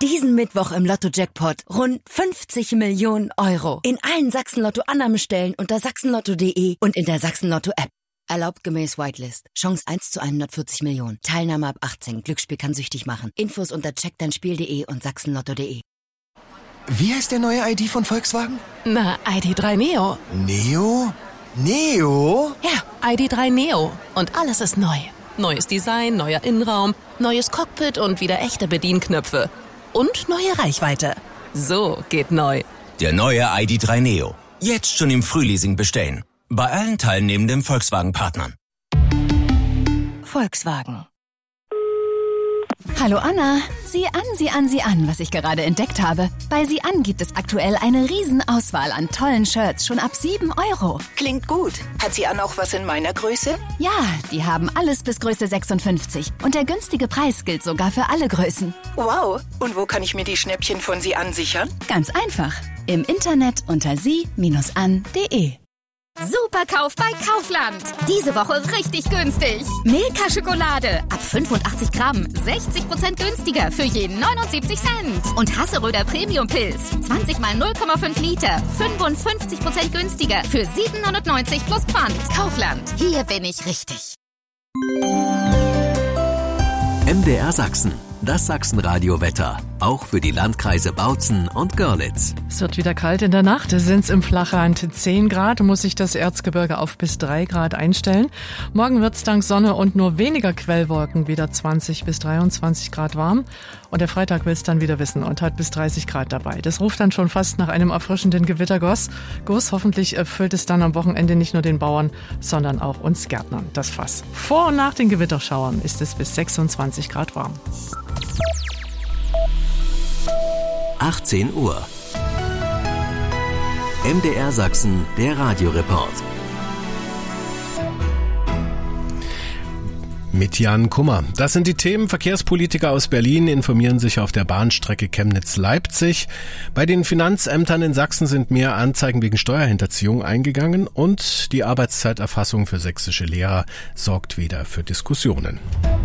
Diesen Mittwoch im Lotto-Jackpot rund 50 Millionen Euro. In allen Sachsen-Lotto-Annahmestellen unter sachsenlotto.de und in der Sachsen-Lotto-App. Erlaubt gemäß Whitelist. Chance 1 zu 140 Millionen. Teilnahme ab 18. Glücksspiel kann süchtig machen. Infos unter checkdeinspiel.de und sachsenlotto.de. Wie heißt der neue ID von Volkswagen? Na, ID.3 Neo. Neo? Neo? Ja, ID.3 Neo. Und alles ist neu. Neues Design, neuer Innenraum, neues Cockpit und wieder echte Bedienknöpfe. Und neue Reichweite. So geht neu. Der neue ID.3 Neo. Jetzt schon im Frühleasing bestellen. Bei allen teilnehmenden Volkswagen-Partnern. Volkswagen. Hallo Anna, sieh an, was ich gerade entdeckt habe. Bei Sieh an gibt es aktuell eine Riesenauswahl an tollen Shirts, schon ab 7 €. Klingt gut. Hat Sie an auch was in meiner Größe? Ja, die haben alles bis Größe 56. Und der günstige Preis gilt sogar für alle Größen. Wow. Und wo kann ich mir die Schnäppchen von Sie ansichern? Ganz einfach. Im Internet unter sie-an.de. Superkauf bei Kaufland. Diese Woche richtig günstig. Milka-Schokolade ab 85 Gramm, 60% günstiger für jeden 79 Cent. Und Hasseröder Premium-Pilz, 20 mal 0,5 Liter, 55% günstiger für 7,99 plus Pfand. Kaufland, hier bin ich richtig. MDR Sachsen, das Sachsenradio-Wetter. Auch für die Landkreise Bautzen und Görlitz. Es wird wieder kalt in der Nacht. Es sind im Flachland 10 Grad. Muss sich das Erzgebirge auf bis 3 Grad einstellen. Morgen wird es dank Sonne und nur weniger Quellwolken wieder 20 bis 23 Grad warm. Und der Freitag will es dann wieder wissen und hat bis 30 Grad dabei. Das ruft dann schon fast nach einem erfrischenden Gewitterguss. Hoffentlich erfüllt es dann am Wochenende nicht nur den Bauern, sondern auch uns Gärtnern das Fass. Vor und nach den Gewitterschauern ist es bis 26 Grad warm. 18 Uhr. MDR Sachsen, der Radioreport. Mit Jan Kummer. Das sind die Themen. Verkehrspolitiker aus Berlin informieren sich auf der Bahnstrecke Chemnitz-Leipzig. Bei den Finanzämtern in Sachsen sind mehr Anzeigen wegen Steuerhinterziehung eingegangen und die Arbeitszeiterfassung für sächsische Lehrer sorgt wieder für Diskussionen.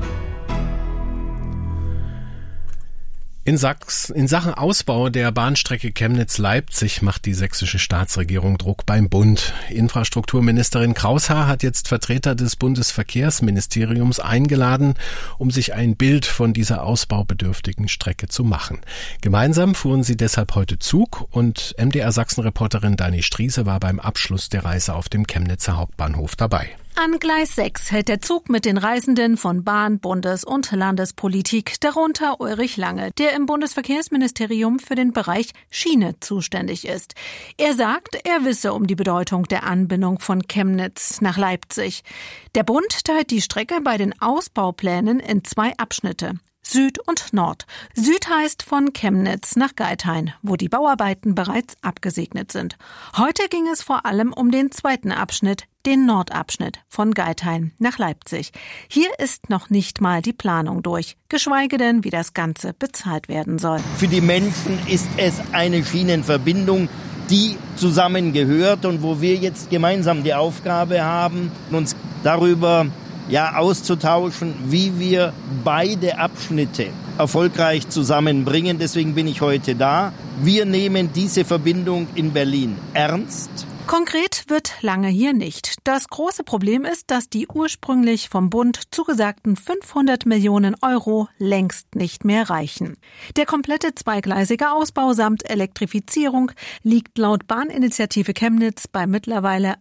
In Sachen Ausbau der Bahnstrecke Chemnitz-Leipzig macht die sächsische Staatsregierung Druck beim Bund. Infrastrukturministerin Kraushaar hat jetzt Vertreter des Bundesverkehrsministeriums eingeladen, um sich ein Bild von dieser ausbaubedürftigen Strecke zu machen. Gemeinsam fuhren sie deshalb heute Zug und MDR-Sachsen-Reporterin Dani Striese war beim Abschluss der Reise auf dem Chemnitzer Hauptbahnhof dabei. An Gleis 6 hält der Zug mit den Reisenden von Bahn-, Bundes- und Landespolitik, darunter Ulrich Lange, der im Bundesverkehrsministerium für den Bereich Schiene zuständig ist. Er sagt, er wisse um die Bedeutung der Anbindung von Chemnitz nach Leipzig. Der Bund teilt die Strecke bei den Ausbauplänen in 2 Abschnitte. Süd und Nord. Süd heißt von Chemnitz nach Geithain, wo die Bauarbeiten bereits abgesegnet sind. Heute ging es vor allem um den 2. Abschnitt, den Nordabschnitt von Geithain nach Leipzig. Hier ist noch nicht mal die Planung durch, geschweige denn, wie das Ganze bezahlt werden soll. Für die Menschen ist es eine Schienenverbindung, die zusammengehört und wo wir jetzt gemeinsam die Aufgabe haben, uns darüber auszutauschen, wie wir beide Abschnitte erfolgreich zusammenbringen. Deswegen bin ich heute da. Wir nehmen diese Verbindung in Berlin ernst. Konkret wird Lange hier nicht. Das große Problem ist, dass die ursprünglich vom Bund zugesagten 500 Millionen € längst nicht mehr reichen. Der komplette zweigleisige Ausbau samt Elektrifizierung liegt laut Bahninitiative Chemnitz bei mittlerweile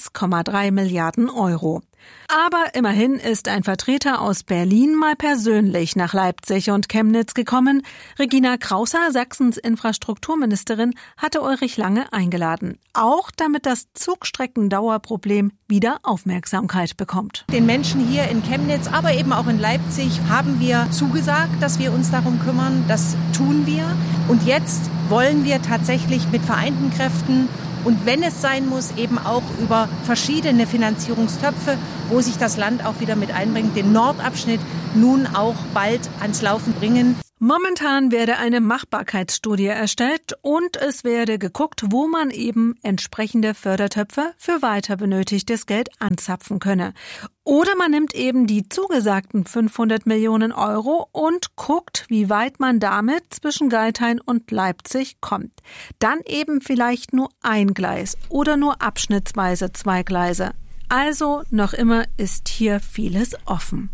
1,3 Milliarden €. Aber immerhin ist ein Vertreter aus Berlin mal persönlich nach Leipzig und Chemnitz gekommen. Regina Kraushaar, Sachsens Infrastrukturministerin, hatte Ulrich Lange eingeladen. Auch damit das Zugstreckendauerproblem wieder Aufmerksamkeit bekommt. Den Menschen hier in Chemnitz, aber eben auch in Leipzig haben wir zugesagt, dass wir uns darum kümmern. Das tun wir. Und jetzt wollen wir tatsächlich mit vereinten Kräften und wenn es sein muss, eben auch über verschiedene Finanzierungstöpfe, wo sich das Land auch wieder mit einbringt, den Nordabschnitt nun auch bald ans Laufen bringen. Momentan werde eine Machbarkeitsstudie erstellt und es werde geguckt, wo man eben entsprechende Fördertöpfe für weiter benötigtes Geld anzapfen könne. Oder man nimmt eben die zugesagten 500 Millionen Euro und guckt, wie weit man damit zwischen Geithain und Leipzig kommt. Dann eben vielleicht nur ein Gleis oder nur abschnittsweise 2 Gleise. Also noch immer ist hier vieles offen.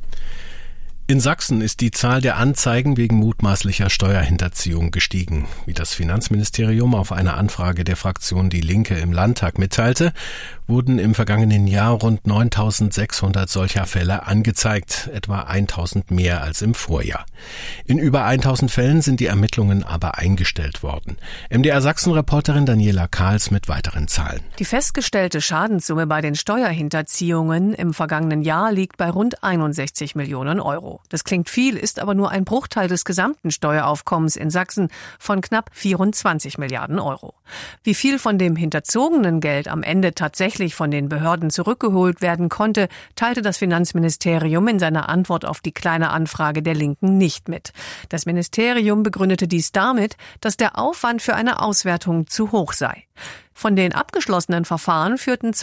In Sachsen ist die Zahl der Anzeigen wegen mutmaßlicher Steuerhinterziehung gestiegen. Wie das Finanzministerium auf eine Anfrage der Fraktion Die Linke im Landtag mitteilte, wurden im vergangenen Jahr rund 9.600 solcher Fälle angezeigt, etwa 1.000 mehr als im Vorjahr. In über 1.000 Fällen sind die Ermittlungen aber eingestellt worden. MDR Sachsen-Reporterin Daniela Kahls mit weiteren Zahlen. Die festgestellte Schadenssumme bei den Steuerhinterziehungen im vergangenen Jahr liegt bei rund 61 Millionen Euro. Das klingt viel, ist aber nur ein Bruchteil des gesamten Steueraufkommens in Sachsen von knapp 24 Milliarden Euro. Wie viel von dem hinterzogenen Geld am Ende tatsächlich von den Behörden zurückgeholt werden konnte, teilte das Finanzministerium in seiner Antwort auf die Kleine Anfrage der Linken nicht mit. Das Ministerium begründete dies damit, dass der Aufwand für eine Auswertung zu hoch sei. Von den abgeschlossenen Verfahren führten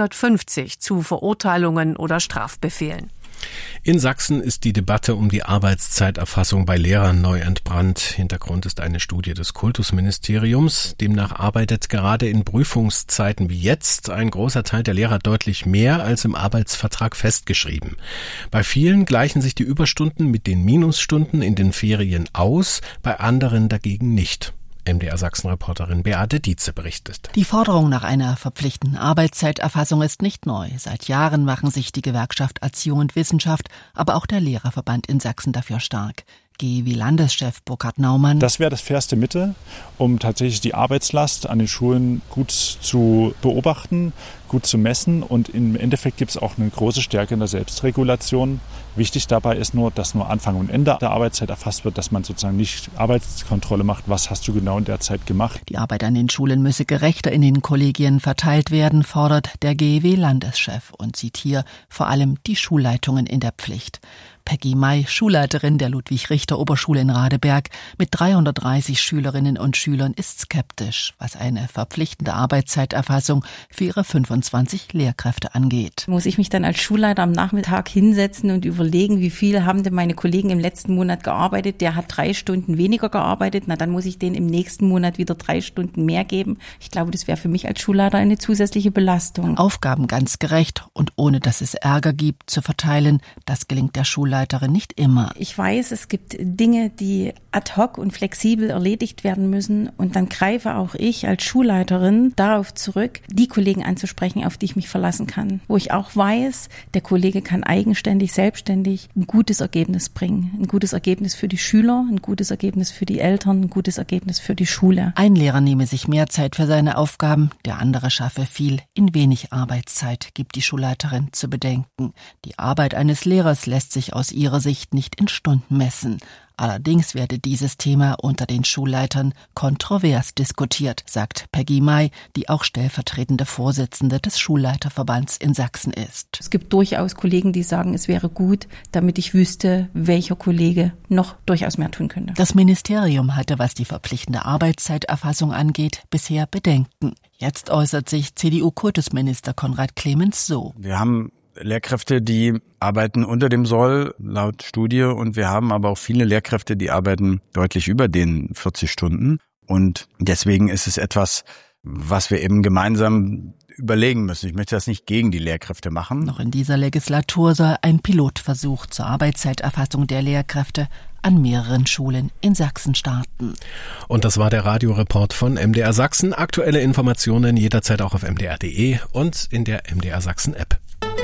250 zu Verurteilungen oder Strafbefehlen. In Sachsen ist die Debatte um die Arbeitszeiterfassung bei Lehrern neu entbrannt. Hintergrund ist eine Studie des Kultusministeriums. Demnach arbeitet gerade in Prüfungszeiten wie jetzt ein großer Teil der Lehrer deutlich mehr als im Arbeitsvertrag festgeschrieben. Bei vielen gleichen sich die Überstunden mit den Minusstunden in den Ferien aus, bei anderen dagegen nicht. MDR Sachsen-Reporterin Beate Dietze berichtet. Die Forderung nach einer verpflichtenden Arbeitszeiterfassung ist nicht neu. Seit Jahren machen sich die Gewerkschaft Erziehung und Wissenschaft, aber auch der Lehrerverband in Sachsen dafür stark. GEW-Landeschef Burkhard Naumann. Das wäre das fairste Mittel, um tatsächlich die Arbeitslast an den Schulen gut zu beobachten, gut zu messen. Und im Endeffekt gibt es auch eine große Stärke in der Selbstregulation. Wichtig dabei ist nur, dass nur Anfang und Ende der Arbeitszeit erfasst wird, dass man sozusagen nicht Arbeitskontrolle macht, was hast du genau in der Zeit gemacht. Die Arbeit an den Schulen müsse gerechter in den Kollegien verteilt werden, fordert der GEW-Landeschef und sieht hier vor allem die Schulleitungen in der Pflicht. Peggy May, Schulleiterin der Ludwig-Richter-Oberschule in Radeberg mit 330 Schülerinnen und Schülern, ist skeptisch, was eine verpflichtende Arbeitszeiterfassung für ihre 25 Lehrkräfte angeht. Muss ich mich dann als Schulleiter am Nachmittag hinsetzen und überlegen, wie viel haben denn meine Kollegen im letzten Monat gearbeitet? Der hat 3 Stunden weniger gearbeitet, na dann muss ich denen im nächsten Monat wieder 3 Stunden mehr geben. Ich glaube, das wäre für mich als Schulleiter eine zusätzliche Belastung. Aufgaben ganz gerecht und ohne dass es Ärger gibt, zu verteilen, das gelingt der Schulleiterin nicht immer. Ich weiß, es gibt Dinge, die ad hoc und flexibel erledigt werden müssen und dann greife auch ich als Schulleiterin darauf zurück, die Kollegen anzusprechen, auf die ich mich verlassen kann. Wo ich auch weiß, der Kollege kann eigenständig, selbstständig ein gutes Ergebnis bringen. Ein gutes Ergebnis für die Schüler, ein gutes Ergebnis für die Eltern, ein gutes Ergebnis für die Schule. Ein Lehrer nehme sich mehr Zeit für seine Aufgaben, der andere schaffe viel in wenig Arbeitszeit, gibt die Schulleiterin zu bedenken. Die Arbeit eines Lehrers lässt sich aus ihrer Sicht nicht in Stunden messen. Allerdings werde dieses Thema unter den Schulleitern kontrovers diskutiert, sagt Peggy May, die auch stellvertretende Vorsitzende des Schulleiterverbands in Sachsen ist. Es gibt durchaus Kollegen, die sagen, es wäre gut, damit ich wüsste, welcher Kollege noch durchaus mehr tun könnte. Das Ministerium hatte, was die verpflichtende Arbeitszeiterfassung angeht, bisher Bedenken. Jetzt äußert sich CDU-Kultusminister Konrad Clemens so. Wir haben Lehrkräfte, die arbeiten unter dem Soll laut Studie und wir haben aber auch viele Lehrkräfte, die arbeiten deutlich über den 40 Stunden und deswegen ist es etwas, was wir eben gemeinsam überlegen müssen. Ich möchte das nicht gegen die Lehrkräfte machen. Noch in dieser Legislatur soll ein Pilotversuch zur Arbeitszeiterfassung der Lehrkräfte an mehreren Schulen in Sachsen starten. Und das war der Radioreport von MDR Sachsen. Aktuelle Informationen jederzeit auch auf mdr.de und in der MDR Sachsen App.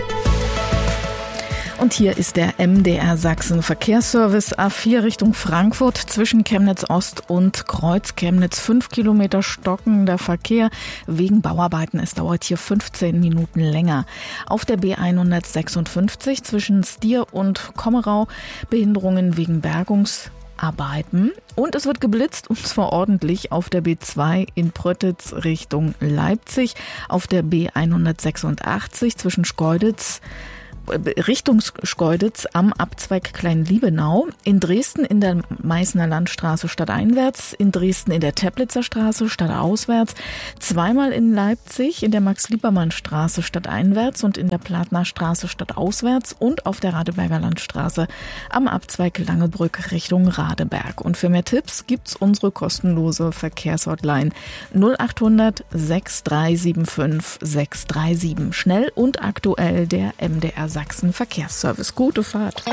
Und hier ist der MDR Sachsen Verkehrsservice A4 Richtung Frankfurt zwischen Chemnitz Ost und Kreuz Chemnitz. 5 Kilometer stockender Verkehr wegen Bauarbeiten. Es dauert hier 15 Minuten länger. Auf der B156 zwischen Stier und Kommerau Behinderungen wegen Bergungsarbeiten. Und es wird geblitzt, und zwar ordentlich, auf der B2 in Pröttitz Richtung Leipzig. Auf der B186 zwischen Schkeuditz Richtung Schkeuditz am Abzweig Klein-Liebenau, in Dresden in der Meißner Landstraße stadteinwärts, in Dresden in der Teplitzer Straße stadtauswärts, zweimal in Leipzig in der Max-Liebermann-Straße stadteinwärts und in der Platner Straße stadtauswärts und auf der Radeberger Landstraße am Abzweig Langebrück Richtung Radeberg. Und für mehr Tipps gibt's unsere kostenlose Verkehrshotline 0800 6375 637. Schnell und aktuell der MDR Sachsen Verkehrsservice. Gute Fahrt.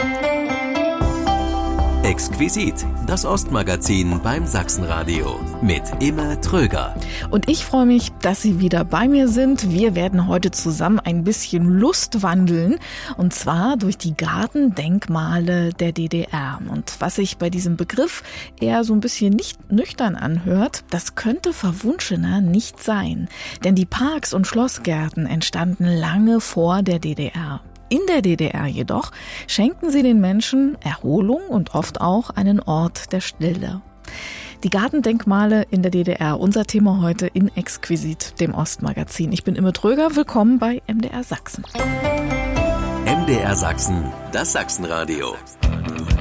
Exquisit, das Ostmagazin beim Sachsenradio mit Imme Tröger. Und ich freue mich, dass Sie wieder bei mir sind. Wir werden heute zusammen ein bisschen Lust wandeln, und zwar durch die Gartendenkmale der DDR. Und was sich bei diesem Begriff eher so ein bisschen nicht nüchtern anhört, das könnte verwunschener nicht sein. Denn die Parks und Schlossgärten entstanden lange vor der DDR. In der DDR jedoch schenkten sie den Menschen Erholung und oft auch einen Ort der Stille. Die Gartendenkmale in der DDR, unser Thema heute in Exquisit, dem Ostmagazin. Ich bin Imme Tröger, willkommen bei MDR Sachsen. MDR Sachsen, das Sachsenradio.